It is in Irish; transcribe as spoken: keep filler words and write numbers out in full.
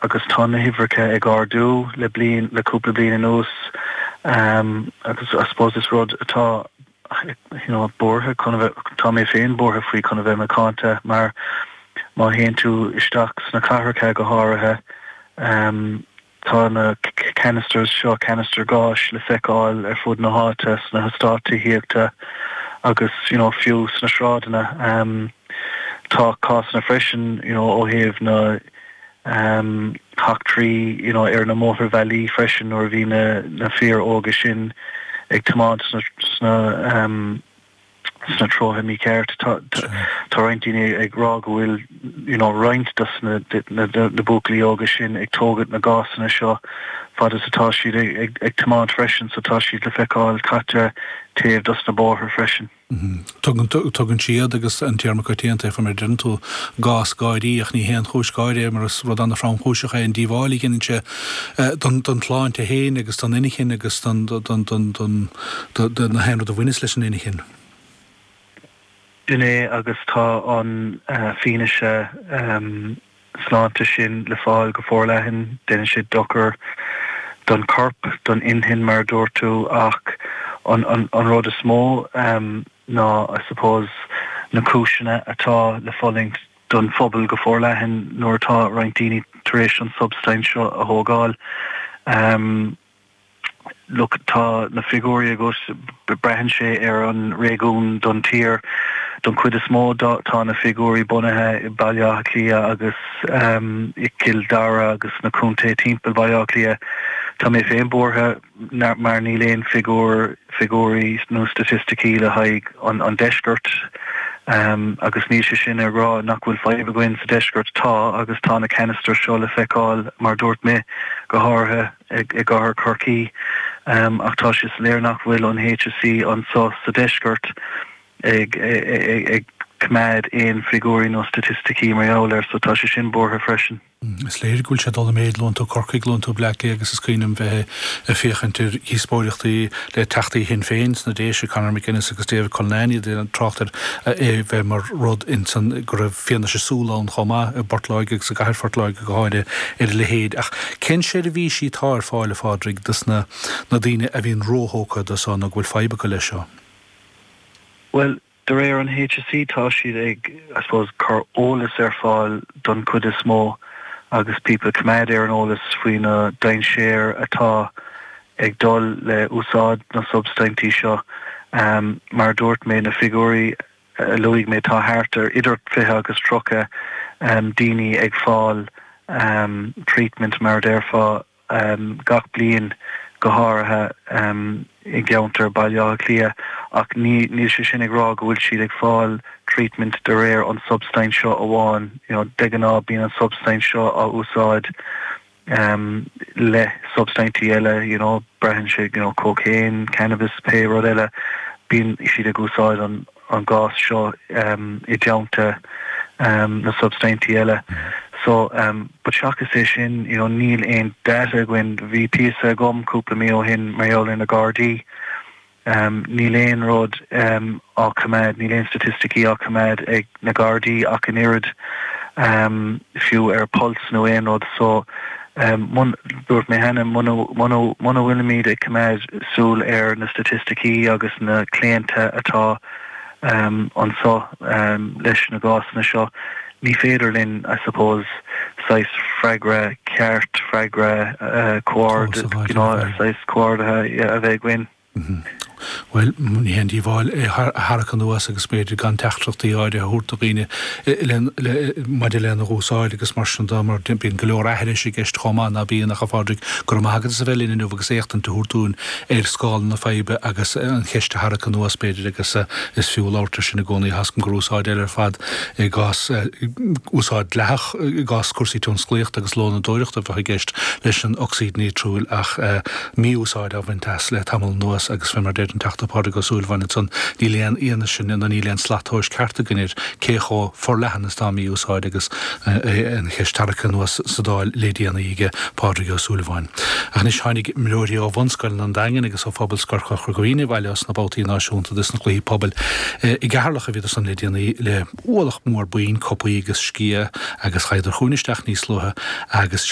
agus tá na hifrice ag ardú le blian le cúpla blian an ús um, agus I suppose is rud atá you know borthe chun bheith tá mé féin borthe faoi chun bheith me cánta mar má héon tú isteach sna cathairce go háirithe um, tá na canisters seo canister gáis le feiceáil ar fud na háite sna hastátaí hiíochta agus you know fiú sna srádanna um, tá cás na freisin you know ó thaobh na um, hachtrií you know ar na Motor Valley freisin or bhí na, na fear óga sin ag tomád sna, sna um, sna trotha mí ceart tá rointíine ag rá go bhfuil you know roint das na na na buclaí óga sin ag tógad na gásanna seo fad is atá siad ag ag tomád freisin so tá siad le feiceáil caite taobh das na báthair freisin. Tugann tugann siad agus an tíarma coitianta fan mar dintú gás gáiríach ní héan chúis gáirí mar rud an na frám chúisecha an díhálaí ginnte don don tláinte héin agus don inighin agus don don don don na hen a bhuiine leis an inighin. Duné agus tá an uh, fineise um, sláinte sin le fáil go fórlehin déine si dochar don corp don inhin mar dúirtú ach an an an rud is smó um, ná I suppose na cúisina atá le fáling don phobal go fórlehin nuair tá rointíní taréis an substain seo a thógáil um, look tá na figúri agus brehan sé ar an réún don tír don cuid is smó tá na figúri bunathe i bailíoch lia agus um, i Kildara agus na cúnta timpeall bailíoch lia tá mé féin borthe mar ní léon figúr figúri nó statisticí le haig an, an deisgurt um, agus ní sé sin ar rá nach bhfuil fáibh goin sa deisgurt tá agus tá na canister seo le feiceáil mar dúirt mé go háirithe ag ag gáthar Corcaigh um, ach tá sé léir nach bhfuil an H S C an sás sa deisgurt ag ag ag cumad éon figúri nó statisticí marall so tá sé sin borthe freisin. Is léir gúil sé dul méid lún tú Corcaigh lún tú Blackley agus is cuiinem bheith a féchantir híspóireachtaí le teachtaí hin féins na déise Conor McGuinness agus David Cullinane dé an trochtar é bheith mar rud in san go raibh fianna sé súlán chomá a Bortlaig agus a Gairfortlaig go háide ar le héad ach cén sé a bhí sí táir fáile fádrig dus na na daine a bhíon róthócha dus an bhfuil faibe go lei seo. Well, the rare on H S C tá siad ag, I suppose, cur ólas ar fáil don cud is smó agus people cumad ar an ólas faoin na dain séir atá ag dul le úsáid na substaintí seo um, mar dúirt mé na figúri uh, luigh mé tá háartar idir fiche agus trocha um, daoine ag fáil um, treatment mar derfá um, gach blian go háirithe um, i gceantar bailíoch lia ach ní ní sé sin ag rá go bhfuil siad ag fáil treatment de réir an substain seo amháin you know deganá bíon an substain seo á úsáid um, le substaintí eile you know brehan sé you know cocaine, cannabis, pe rud eile bíon siad ag úsáid an an gás seo um, i dteannta um, na substaintí eile. So, um, but seachas é sin, you know, níl ein data gwen V P sa gom cúpla mí ó hin marall in a Gardaí. Um, níl ein rod um, á cumad, níl ein statisticí á cumad ag na Gardaí ach an irid um, fiú ar puls nó ein rod. So, um, mun dúirt mé hena mono bhfuil míad ag cumad súl ar na statisticí agus na clienta atá um, an so um, leis na gásna seo. Ní féidir linn, I suppose, sais freigra ceart, freigra uh, cuard, oh, you know, sais cuard a bheith gwyn. Well, ní hen díháil harachan nuas agus méidir gan teachtrachtí áide a húrtaíine maidide lena rúsáil agus mar sin dámar bíon go leor aithir sé gist chomá na bíon nach fádrig gur mágad sa bhelín inú agus éachtan tú húrtún ar scáil na feibe agus an cheiste harachan nuas méidir agus is fiú láirtar sin na gcónaí hascan grúsáid ar fad i gás úsáid lech gás cuasaí tún scléocht agus lóna dóireachta bheit gist leis an oxíd nítrúil ach mí úsáid a bhaintas le tamil nuas agus fimar déir an teachtapáda go súlhain son ní léon íana sin na ní léon slathóis carta ganir cécho forlehan is dámí úsáid agus an cheistaracha nuas sa dáil lédíana ige páda go súlhain. Ach níos hánig milóí ó bhanscail an dagan agus ó phobal scarcha chughine bhaile os na bátaí náisiúnta dus na chlí pobal i ghearlacha bhí san lédíana le ualach mór buin copaí agus scia agus chaidir chuúnisteach níos luthe agus